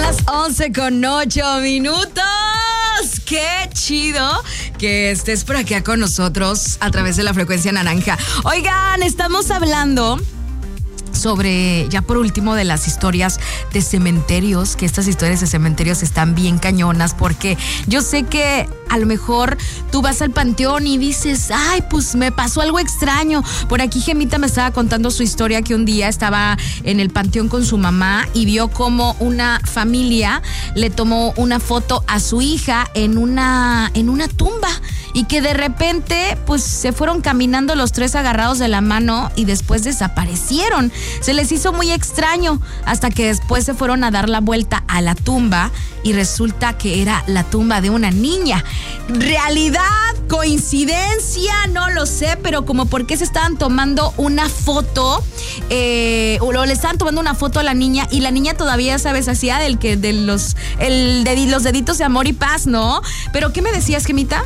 11:08. ¡Qué chido que estés por acá con nosotros a través de la frecuencia naranja! Oigan, estamos hablando sobre, ya por último, de las historias de cementerios, que estas historias de cementerios están bien cañonas, porque yo sé que a lo mejor tú vas al panteón y dices, ay, pues me pasó algo extraño. Por aquí Gemita me estaba contando su historia, que un día estaba en el panteón con su mamá y vio como una familia le tomó una foto a su hija en una tumba, y que de repente pues se fueron caminando los tres agarrados de la mano y después desaparecieron. Se les hizo muy extraño hasta que después se fueron a dar la vuelta a la tumba y resulta que era la tumba de una niña. ¿Realidad? ¿Coincidencia? No lo sé, pero como por qué se estaban tomando una foto, o le estaban tomando una foto a la niña, y la niña todavía, ¿sabes? Hacía los deditos de amor y paz, ¿no? Pero ¿qué me decías, Gemita?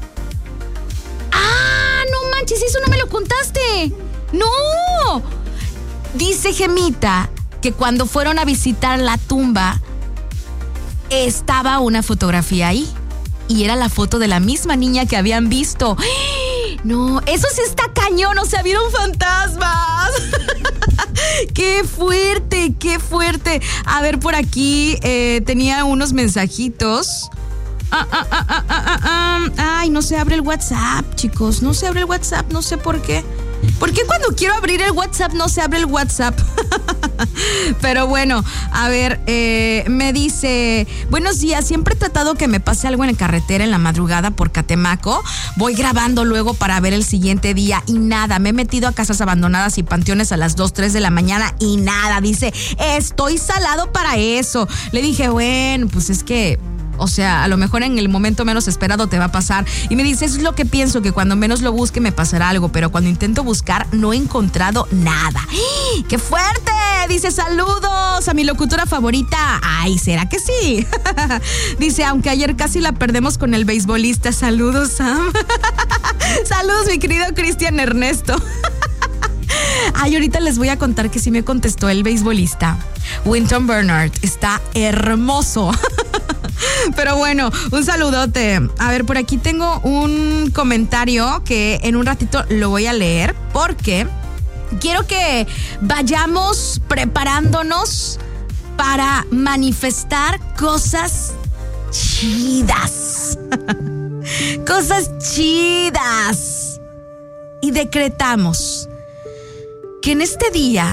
¡Ah, no manches! Eso no me lo contaste. ¡No! Dice Gemita que cuando fueron a visitar la tumba estaba una fotografía ahí y era la foto de la misma niña que habían visto. No, eso sí está cañón, o sea, vieron fantasmas. ¡Qué fuerte, qué fuerte! A ver, por aquí tenía unos mensajitos. Ay, no se abre el WhatsApp, chicos. No se abre el WhatsApp, no sé por qué. ¿Por qué cuando quiero abrir el WhatsApp no se abre el WhatsApp? Pero bueno, a ver, me dice: buenos días, siempre he tratado que me pase algo en la carretera en la madrugada por Catemaco. Voy grabando luego para ver el siguiente día y nada. Me he metido a casas abandonadas y panteones a las 2, 3 de la mañana y nada. Dice, estoy salado para eso. Le dije, bueno, pues es que, o sea, a lo mejor en el momento menos esperado te va a pasar. Y me dice, eso es lo que pienso, que cuando menos lo busque me pasará algo, pero cuando intento buscar no he encontrado nada. ¡Qué fuerte! Dice, saludos a mi locutora favorita. Ay, ¿será que sí? Dice, aunque ayer casi la perdemos con el beisbolista. Saludos, Sam. Saludos, mi querido Cristian Ernesto. Ay, ahorita les voy a contar que sí me contestó el beisbolista. Winton Bernard está hermoso. Pero bueno, un saludote. A ver, por aquí tengo un comentario que en un ratito lo voy a leer, porque quiero que vayamos preparándonos para manifestar cosas chidas. Cosas chidas. Y decretamos que en este día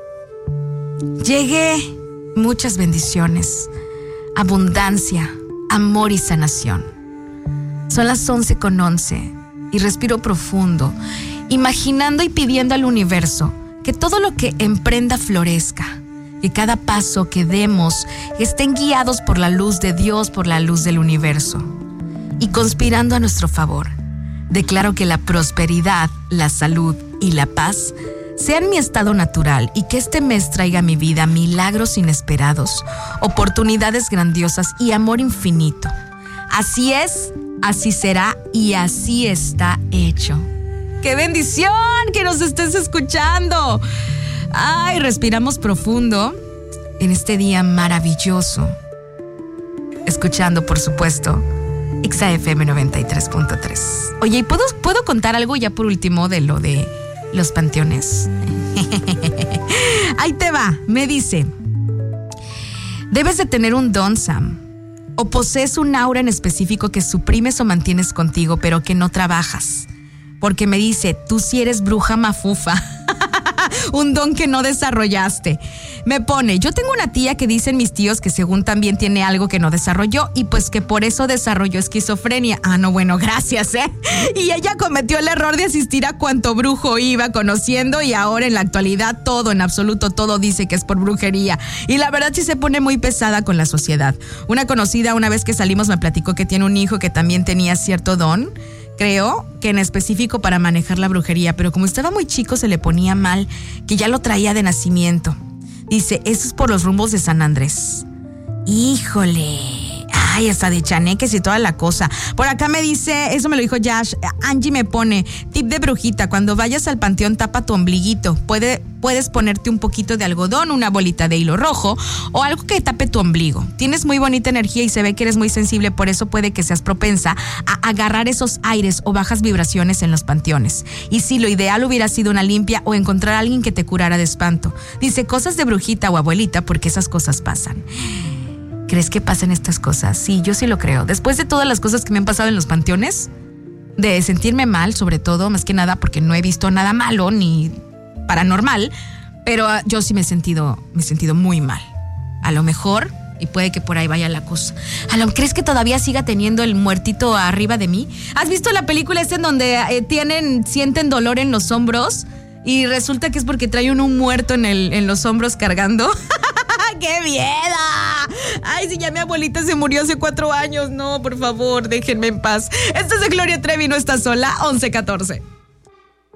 llegue muchas bendiciones, abundancia, amor y sanación. Son las 11:11 y respiro profundo, imaginando y pidiendo al universo que todo lo que emprenda florezca, que cada paso que demos estén guiados por la luz de Dios, por la luz del universo, y conspirando a nuestro favor. Declaro que la prosperidad, la salud y la paz sean mi estado natural y que este mes traiga a mi vida milagros inesperados, oportunidades grandiosas y amor infinito. Así es, así será y así está hecho. ¡Qué bendición que nos estés escuchando! Ay, respiramos profundo en este día maravilloso. Escuchando, por supuesto, XAFM 93.3. Oye, ¿y puedo contar algo ya por último de lo de los panteones? Ahí te va, me dice: debes de tener un don, Sam, o posees un aura en específico que suprimes o mantienes contigo, pero que no trabajas. Porque me dice, tú sí eres bruja mafufa. Un don que no desarrollaste. Me pone, yo tengo una tía que dicen mis tíos que según también tiene algo que no desarrolló y pues que por eso desarrolló esquizofrenia. Ah, no, bueno, gracias, Y ella cometió el error de asistir a cuanto brujo iba conociendo y ahora en la actualidad todo, en absoluto todo, dice que es por brujería. Y la verdad sí se pone muy pesada con la sociedad. Una conocida, una vez que salimos, me platicó que tiene un hijo que también tenía cierto don, creo que en específico para manejar la brujería, pero como estaba muy chico se le ponía mal, que ya lo traía de nacimiento. Dice, eso es por los rumbos de San Andrés. Híjole, Ay, hasta de chaneques y toda la cosa. Por acá me dice, eso me lo dijo Yash, Angie me pone, tip de brujita, cuando vayas al panteón tapa tu ombliguito. Puedes ponerte un poquito de algodón, una bolita de hilo rojo o algo que tape tu ombligo. Tienes muy bonita energía y se ve que eres muy sensible, por eso puede que seas propensa a agarrar esos aires o bajas vibraciones en los panteones. Y sí, lo ideal hubiera sido una limpia o encontrar a alguien que te curara de espanto. Dice, cosas de brujita o abuelita, porque esas cosas pasan. ¿Crees que pasan estas cosas? Sí, yo sí lo creo. Después de todas las cosas que me han pasado en los panteones, de sentirme mal, sobre todo, más que nada porque no he visto nada malo ni paranormal, pero yo sí me he sentido muy mal. A lo mejor, y puede que por ahí vaya la cosa. ¿Crees que todavía siga teniendo el muertito arriba de mí? ¿Has visto la película esta en donde sienten dolor en los hombros? Y resulta que es porque traen un muerto en los hombros cargando. ¡Qué miedo! Ay, si ya mi abuelita se murió hace 4 años. No, por favor, déjenme en paz. Esto es de Gloria Trevi, no está sola, 11:14.